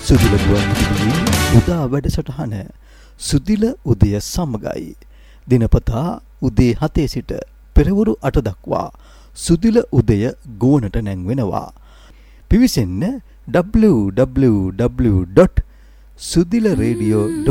සුදිල ගුවන්විදුලියේ උදා වැඩසටහන සුදිල උදය සමගයි. දිනපතා උදේ 7 සිට පෙරවරු 8 දක්වා සුදිල උදය ගුවනට නැංවෙනවා. පිවිසෙන්න www.sudilaradio